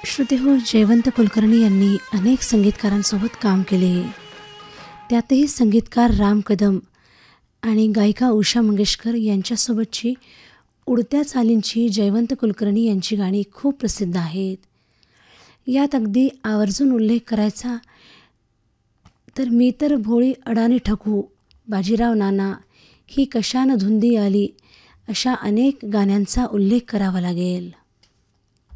श्रुतीहो जयवंत कुलकर्णी यांनी अनेक संगीतकारांसोबत काम केले. त्यातही संगीतकार राम कदम आणि गायिका उषा मंगेशकर यांच्यासोबतची उडत्या चालींची जयवंत कुलकर्णी यांची गाणी खूप प्रसिद्ध आहेत. यात अगदी आवर्जून उल्लेख करायचा तर मी तर भोळी अडाणी ठकू, बाजीराव नाना, ही कशानं धुंदी आली अशा अनेक गाण्यांचा उल्लेख करावा लागेल.